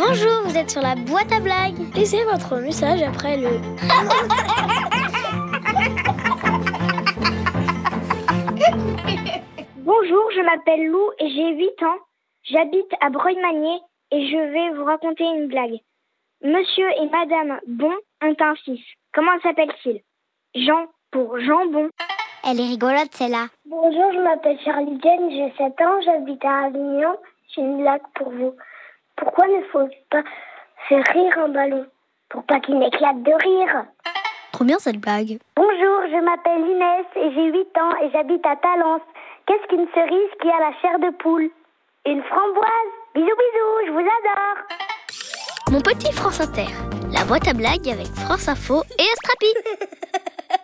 Bonjour, vous êtes sur la boîte à blagues. Laissez votre message après le... Bonjour, je m'appelle Lou et j'ai 8 ans. J'habite à Breuil-Magnier et je vais vous raconter une blague. Monsieur et Madame Bon ont un fils. Comment s'appelle-t-il? Jean pour jambon. Elle est rigolote celle-là. Bonjour, je m'appelle Charlie Jane, j'ai 7 ans, j'habite à Avignon. J'ai une blague pour vous. Pourquoi ne faut pas faire rire un ballon? Pour pas qu'il n'éclate de rire. Trop bien cette blague. Bonjour, je m'appelle Inès et j'ai 8 ans et j'habite à Talence. Qu'est-ce qu'une cerise qui a la chair de poule? Une framboise. Bisous, bisous, je vous adore. Mon petit France Inter, la boîte à blagues avec France Info et Astrapi.